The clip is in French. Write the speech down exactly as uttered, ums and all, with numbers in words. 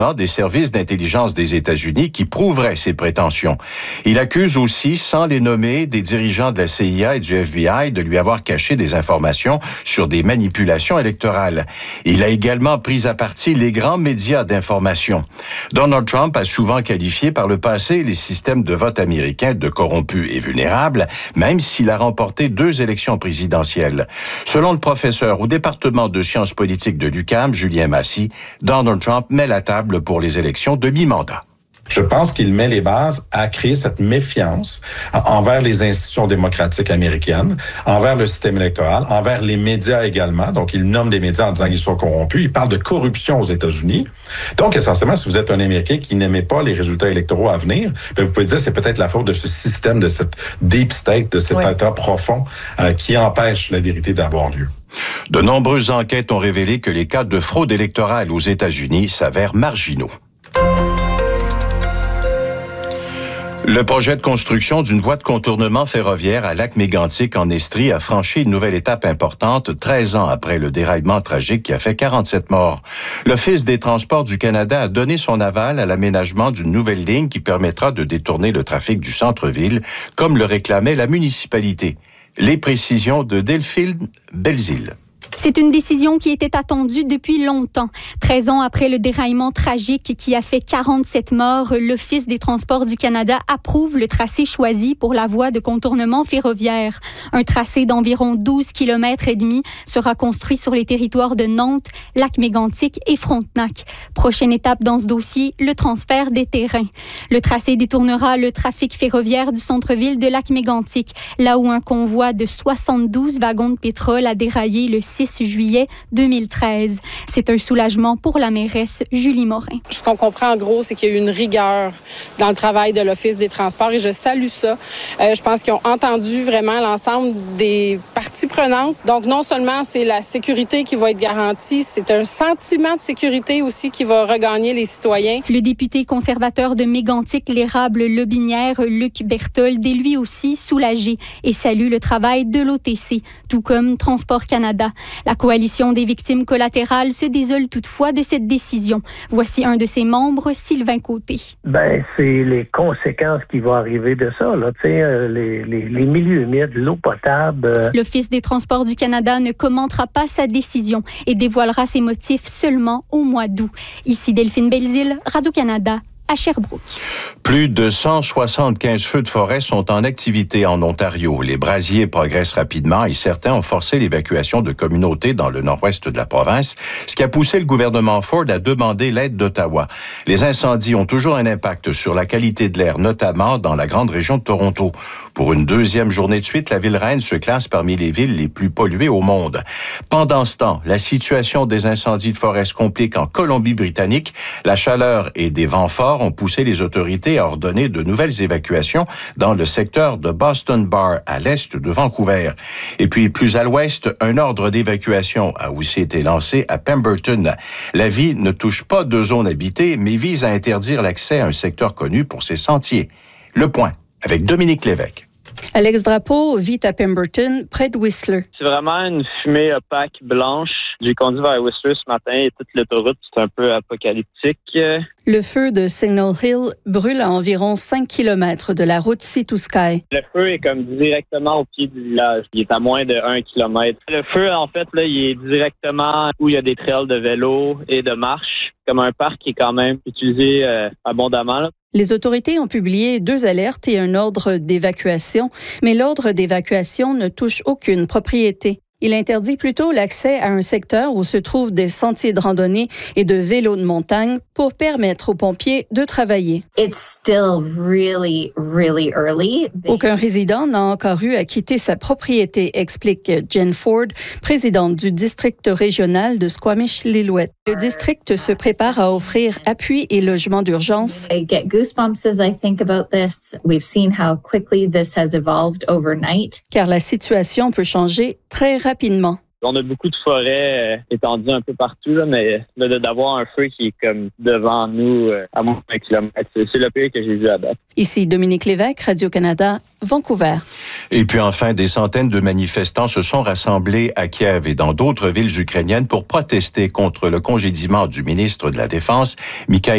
des services d'intelligence des États-Unis qui prouverait ses prétentions. Il accuse aussi, sans les nommer, des dirigeants de la C I A et du F B I de lui avoir caché des informations sur des manipulations électorales. Il a également pris à partie les grands médias d'information. Donald Trump a souvent qualifié par le passé les systèmes de vote américains de corrompus et vulnérables, même s'il a remporté deux élections présidentielles. Selon le professeur au département de sciences politiques de l'U Q A M, Julien Massy, Donald Trump met la table pour les élections de mi-mandat. Je pense qu'il met les bases à créer cette méfiance envers les institutions démocratiques américaines, envers le système électoral, envers les médias également. Donc, il nomme des médias en disant qu'ils sont corrompus. Il parle de corruption aux États-Unis. Donc, essentiellement, si vous êtes un Américain qui n'aimait pas les résultats électoraux à venir, bien, vous pouvez dire que c'est peut-être la faute de ce système, de cette deep state, de cet ouais. état profond euh, qui empêche la vérité d'avoir lieu. De nombreuses enquêtes ont révélé que les cas de fraude électorale aux États-Unis s'avèrent marginaux. Le projet de construction d'une voie de contournement ferroviaire à Lac-Mégantic en Estrie a franchi une nouvelle étape importante treize ans après le déraillement tragique qui a fait quarante-sept morts. L'Office des Transports du Canada a donné son aval à l'aménagement d'une nouvelle ligne qui permettra de détourner le trafic du centre-ville, comme le réclamait la municipalité. Les précisions de Delphine Belzile. C'est une décision qui était attendue depuis longtemps. treize ans après le déraillement tragique qui a fait quarante-sept morts, l'Office des Transports du Canada approuve le tracé choisi pour la voie de contournement ferroviaire. Un tracé d'environ douze kilomètres et demi sera construit sur les territoires de Nantes, Lac-Mégantic et Frontenac. Prochaine étape dans ce dossier, le transfert des terrains. Le tracé détournera le trafic ferroviaire du centre-ville de Lac-Mégantic, là où un convoi de soixante-douze wagons de pétrole a déraillé le six juillet deux mille treize. C'est un soulagement pour la mairesse Julie Morin. Ce qu'on comprend en gros, c'est qu'il y a eu une rigueur dans le travail de l'Office des Transports et je salue ça. Euh, je pense qu'ils ont entendu vraiment l'ensemble des parties prenantes. Donc non seulement c'est la sécurité qui va être garantie, c'est un sentiment de sécurité aussi qui va regagner les citoyens. Le député conservateur de Mégantic, l'érable Lobinière, Luc Berthold, est lui aussi soulagé et salue le travail de l'O T C, tout comme Transport Canada. La coalition des victimes collatérales se désole toutefois de cette décision. Voici un de ses membres, Sylvain Côté. Ben, c'est les conséquences qui vont arriver de ça, là. Tu sais, euh, les, les, les milieux humides, l'eau potable. Euh... L'Office des Transports du Canada ne commentera pas sa décision et dévoilera ses motifs seulement au mois d'août. Ici Delphine Belzile, Radio-Canada. À Sherbrooke. Plus de cent soixante-quinze feux de forêt sont en activité en Ontario. Les brasiers progressent rapidement et certains ont forcé l'évacuation de communautés dans le nord-ouest de la province, ce qui a poussé le gouvernement Ford à demander l'aide d'Ottawa. Les incendies ont toujours un impact sur la qualité de l'air, notamment dans la grande région de Toronto. Pour une deuxième journée de suite, la ville reine se classe parmi les villes les plus polluées au monde. Pendant ce temps, la situation des incendies de forêt se complique en Colombie-Britannique. La chaleur et des vents forts ont poussé les autorités à ordonner de nouvelles évacuations dans le secteur de Boston Bar, à l'est de Vancouver. Et puis, plus à l'ouest, un ordre d'évacuation a aussi été lancé à Pemberton. La ville ne touche pas de zone habitée, mais vise à interdire l'accès à un secteur connu pour ses sentiers. Le Point, avec Dominique Lévesque. Alex Drapeau vit à Pemberton, près de Whistler. C'est vraiment une fumée opaque blanche. J'ai conduit vers Whistler ce matin et toute l'autoroute, c'est un peu apocalyptique. Le feu de Signal Hill brûle à environ cinq kilomètres de la route Sea to Sky. Le feu est comme directement au pied du village. Il est à moins de un kilomètre. Le feu, en fait, là, il est directement où il y a des trails de vélo et de marche, comme un parc qui est quand même utilisé euh, abondamment, là. Les autorités ont publié deux alertes et un ordre d'évacuation, mais l'ordre d'évacuation ne touche aucune propriété. Il interdit plutôt l'accès à un secteur où se trouvent des sentiers de randonnée et de vélos de montagne pour permettre aux pompiers de travailler. It's still really, really early. Aucun résident n'a encore eu à quitter sa propriété, explique Jen Ford, présidente du district régional de Squamish-Lillooet. Le district se prépare à offrir appui et logement d'urgence. I get goosebumps as I think about this. We've seen how quickly this has evolved overnight. Car la situation peut changer très rapidement. On a beaucoup de forêts euh, étendues un peu partout, là, mais là, d'avoir un feu qui est comme devant nous euh, à moins d'un kilomètre, c'est, c'est le pire que j'ai vu à date. Ici Dominique Lévesque, Radio-Canada, Vancouver. Et puis enfin, des centaines de manifestants se sont rassemblés à Kiev et dans d'autres villes ukrainiennes pour protester contre le congédiement du ministre de la Défense, Mikhaïl